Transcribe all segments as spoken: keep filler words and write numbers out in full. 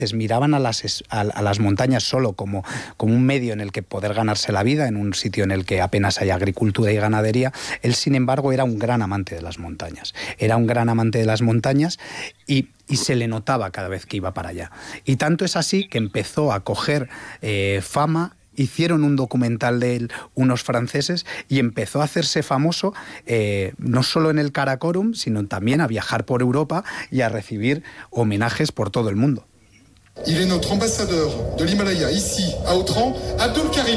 miraban a las, a, a las montañas solo como, como un medio en el que poder ganarse la vida, en un sitio en el que apenas hay agricultura y ganadería. Él, sin embargo, era un gran amante de las montañas. Era un gran amante de las montañas y, y se le notaba cada vez que iba para allá. Y tanto es así que empezó a coger eh, fama. Hicieron un documental de él unos franceses y empezó a hacerse famoso eh, no solo en el Karakorum, sino también a viajar por Europa y a recibir homenajes por todo el mundo. Il est notre ambassadeur de l'Himalaya ici, à Autran, Abdul Karim.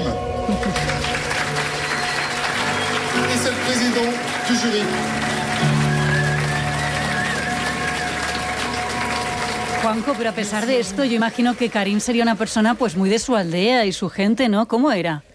Es el président du jury. Juanjo, pero a pesar de esto, yo imagino que Karim sería una persona pues muy de su aldea y su gente, ¿no? ¿Cómo era?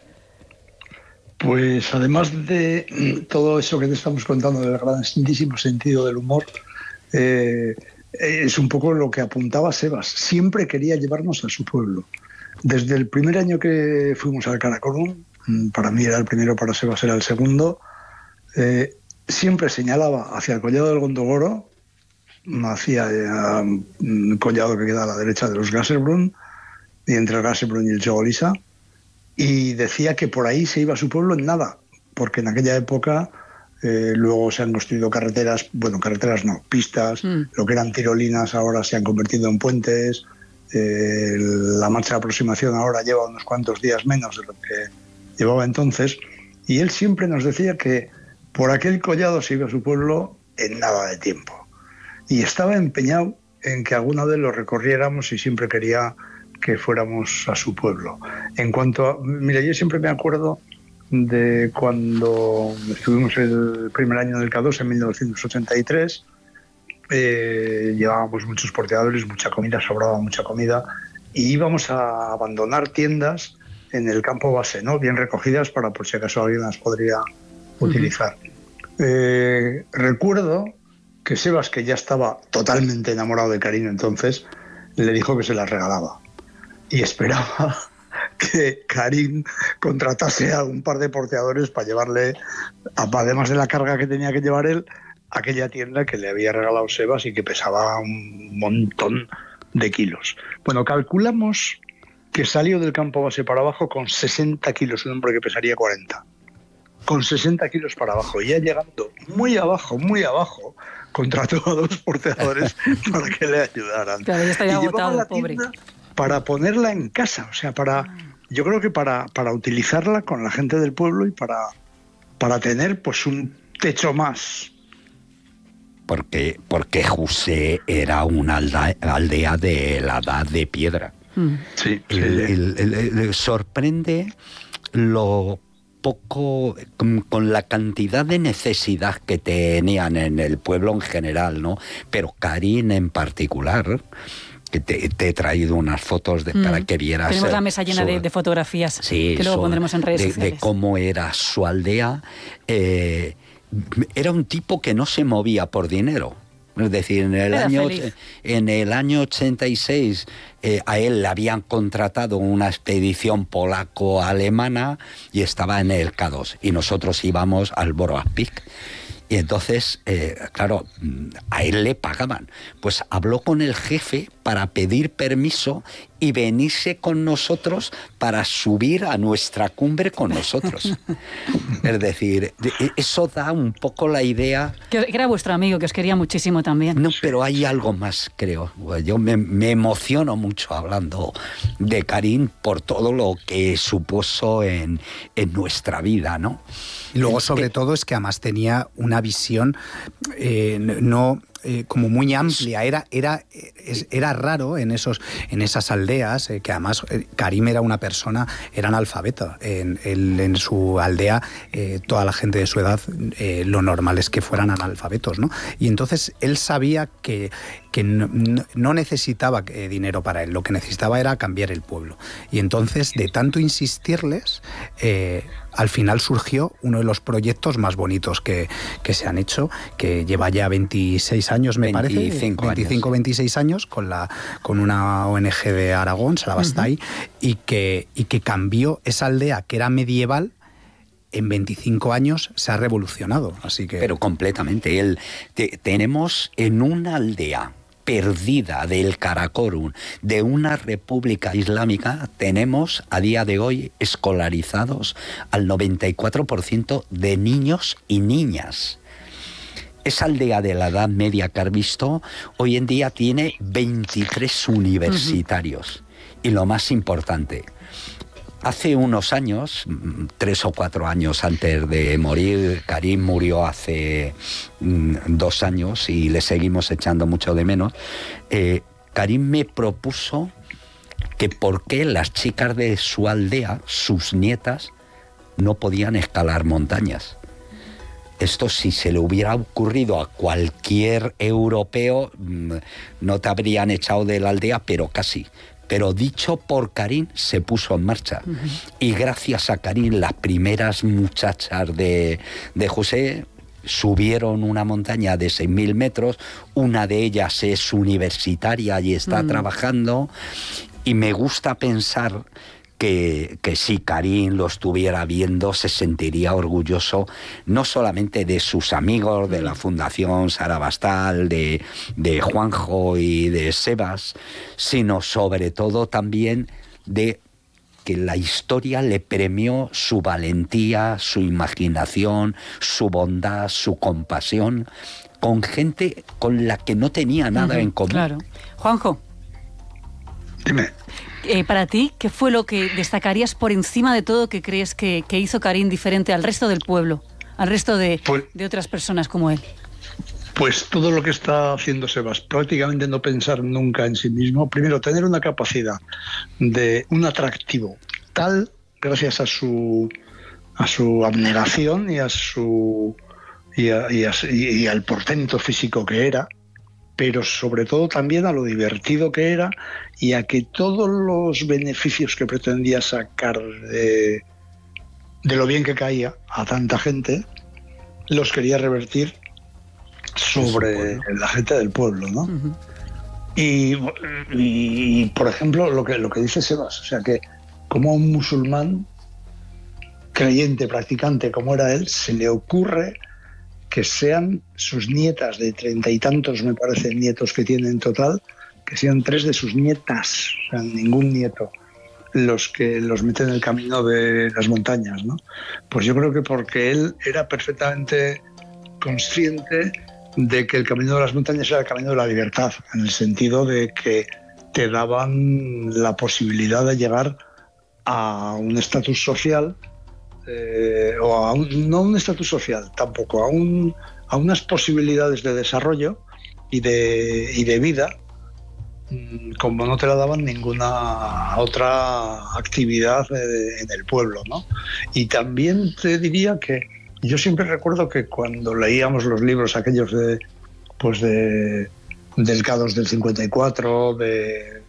Pues además de todo eso que te estamos contando del grandísimo sentido del humor, eh, es un poco lo que apuntaba Sebas. Siempre quería llevarnos a su pueblo. Desde el primer año que fuimos al Karakorum, para mí era el primero, para Sebas era el segundo, eh, siempre señalaba hacia el collado del Gondogoro, hacia un eh, collado que queda a la derecha de los Gasserbrunn, y entre el Gasserbrunn y el Chogolisa, y decía que por ahí se iba a su pueblo en nada, porque en aquella época eh, luego se han construido carreteras, bueno, carreteras no, pistas, mm. lo que eran tirolinas ahora se han convertido en puentes, eh, la marcha de aproximación ahora lleva unos cuantos días menos de lo que llevaba entonces, y él siempre nos decía que por aquel collado se iba a su pueblo en nada de tiempo. Y estaba empeñado en que alguna vez lo recorriéramos y siempre quería que fuéramos a su pueblo. En cuanto a... Mira, yo siempre me acuerdo de cuando estuvimos el primer año del K dos en mil novecientos ochenta y tres, eh, llevábamos muchos porteadores, mucha comida, sobraba mucha comida, y íbamos a abandonar tiendas en el campo base, ¿no? Bien recogidas para por si acaso alguien las podría utilizar. Uh-huh. Eh, recuerdo que Sebas, que ya estaba totalmente enamorado de Karim entonces, le dijo que se las regalaba. Y esperaba que Karim contratase a un par de porteadores para llevarle, además de la carga que tenía que llevar él, a aquella tienda que le había regalado Sebas y que pesaba un montón de kilos. Bueno, calculamos que salió del campo base para abajo con sesenta kilos, un hombre que pesaría cuarenta. Con sesenta kilos para abajo. Y ya llegando muy abajo, muy abajo, contrató a dos porteadores para que le ayudaran. Claro, ya estaría agotado, pobre. Para ponerla en casa, o sea, para, yo creo que para, para utilizarla con la gente del pueblo y para, para tener pues un techo más. Porque, porque José era una aldea, aldea de la edad de piedra. Mm. Sí, el, el, el, el, el, sorprende lo poco, con, con la cantidad de necesidad que tenían en el pueblo en general, ¿no? Pero Karim en particular, que te, te he traído unas fotos de, mm. para que vieras. Tenemos la mesa llena su, de, de fotografías, sí, que luego su, pondremos en redes de, sociales. De cómo era su aldea. Eh, era un tipo que no se movía por dinero. Es decir, en el, año, en el año ochenta y seis eh, a él le habían contratado una expedición polaco-alemana y estaba en el K dos. Y nosotros íbamos al Borough Peak. Y entonces, eh, claro, a él le pagaban. Pues habló con el jefe para pedir permiso y venirse con nosotros para subir a nuestra cumbre con nosotros. Es decir, eso da un poco la idea... Que era vuestro amigo, que os quería muchísimo también. No, pero hay algo más, creo. Yo me, me emociono mucho hablando de Karim por todo lo que supuso en, en nuestra vida, ¿no? Y luego, sobre eh, todo, es que además tenía una visión eh, no... Eh, como muy amplia, era era era raro en esos en esas aldeas, eh, que además eh, Karim era una persona, era analfabeta. En, en, en su aldea, eh, toda la gente de su edad, eh, lo normal es que fueran analfabetos, ¿no? Y entonces él sabía que, que no, no necesitaba eh, dinero para él, lo que necesitaba era cambiar el pueblo. Y entonces, de tanto insistirles, eh, al final surgió uno de los proyectos más bonitos que, que se han hecho, que lleva ya veintiséis años, me veinticinco parece, veinticinco, veintiséis años, con la con una O N G de Aragón, Sarabastay, uh-huh. y que y que cambió esa aldea que era medieval. En veinticinco años se ha revolucionado, así que... Pero completamente. El, te, tenemos en una aldea perdida del Karakorum, de una república islámica, tenemos a día de hoy escolarizados al noventa y cuatro por ciento de niños y niñas. Esa aldea de la Edad Media que has visto, hoy en día tiene veintitrés universitarios. Uh-huh. Y lo más importante, hace unos años, tres o cuatro años antes de morir, Karim murió hace mm, dos años y le seguimos echando mucho de menos, eh, Karim me propuso que por qué las chicas de su aldea, sus nietas, no podían escalar montañas. Esto, si se le hubiera ocurrido a cualquier europeo, no te habrían echado de la aldea, pero casi. Pero dicho por Karim, se puso en marcha. Uh-huh. Y gracias a Karim, las primeras muchachas de, de José subieron una montaña de seis mil metros. Una de ellas es universitaria y está uh-huh. trabajando. Y me gusta pensar que, que si Karim lo estuviera viendo, se sentiría orgulloso no solamente de sus amigos de la Fundación Sara Bastal, de, de Juanjo y de Sebas, sino sobre todo también de que la historia le premió su valentía, su imaginación, su bondad, su compasión, con gente con la que no tenía nada uh-huh, en común. Claro. Juanjo. Dime. Eh, para ti, ¿qué fue lo que destacarías por encima de todo que crees que, que hizo Karim diferente al resto del pueblo, al resto de, pues, de otras personas como él? Pues todo lo que está haciendo Sebas, prácticamente no pensar nunca en sí mismo. Primero, tener una capacidad de un atractivo tal, gracias a su a su abnegación y a su y, a, y, a, y al portento físico que era, pero sobre todo también a lo divertido que era y a que todos los beneficios que pretendía sacar de, de lo bien que caía a tanta gente, los quería revertir sobre la gente del pueblo, ¿no? Uh-huh. Y, y, por ejemplo, lo que, lo que dice Sebas, o sea, que como a un musulmán creyente, practicante como era él, se le ocurre que sean sus nietas de treinta y tantos, me parece, nietos que tiene en total, que sean tres de sus nietas, o sea, ningún nieto, los que los meten en el camino de las montañas, ¿no? Pues yo creo que porque él era perfectamente consciente de que el camino de las montañas era el camino de la libertad, en el sentido de que te daban la posibilidad de llegar a un estatus social, eh, o a un, no un estatus social, tampoco, a, un, a unas posibilidades de desarrollo y de, y de vida, como no te la daban ninguna otra actividad en el pueblo, ¿no? Y también te diría que yo siempre recuerdo que cuando leíamos los libros aquellos de, pues de del K dos del cincuenta y cuatro, de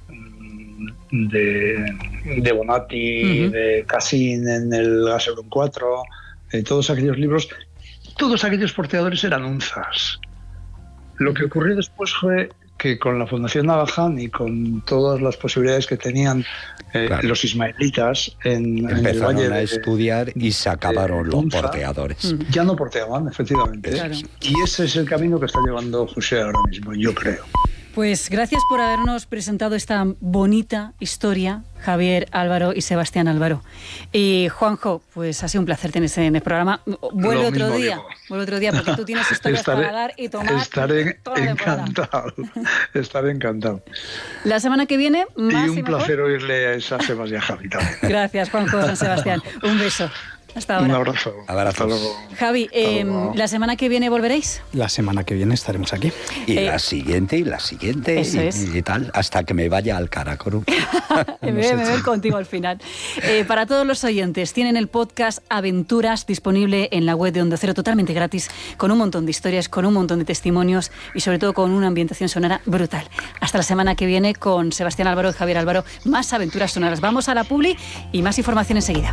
de, de Bonatti, uh-huh. de Cassin en el Gaserón cuatro, de todos aquellos libros, todos aquellos porteadores eran unzas. Lo que ocurrió después fue que con la Fundación Navajan y con todas las posibilidades que tenían eh, claro. los ismaelitas en, en el valle a de, estudiar y se acabaron los Unza, porteadores. Ya no porteaban, efectivamente. Claro. Y ese es el camino que está llevando José ahora mismo, yo creo. Pues gracias por habernos presentado esta bonita historia, Javier Álvaro y Sebastián Álvaro. Y Juanjo, pues ha sido un placer tenerte en el programa. Vuelve Lo otro día, digo. vuelve otro día, porque tú tienes historias estaré, para dar y tomar. Estaré encantado, estaré encantado. La semana que viene, más y un y placer oírle a esa Sebas y a Javi también. Gracias, Juanjo, San Sebastián. Un beso. Hasta ahora. Un abrazo. Hasta luego. Javi, eh, ¿la semana que viene volveréis? La semana que viene estaremos aquí. Y eh, la siguiente, y la siguiente, eso y, es. y tal, hasta que me vaya al Karakorum. Me voy a beber contigo al final. Eh, para todos los oyentes, tienen el podcast Aventuras disponible en la web de Onda Cero, totalmente gratis, con un montón de historias, con un montón de testimonios y sobre todo con una ambientación sonora brutal. Hasta la semana que viene con Sebastián Álvaro y Javier Álvaro, más aventuras sonoras. Vamos a la publi y más información enseguida.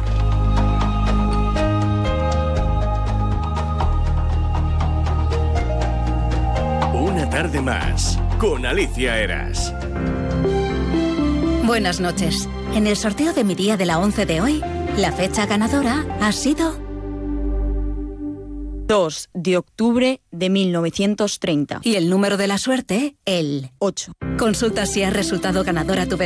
Una tarde más, con Alicia Eras. Buenas noches. En el sorteo de mi día de la once de hoy, la fecha ganadora ha sido dos de octubre de mil novecientos treinta. Y el número de la suerte, el ocho. Consulta si has resultado ganadora tu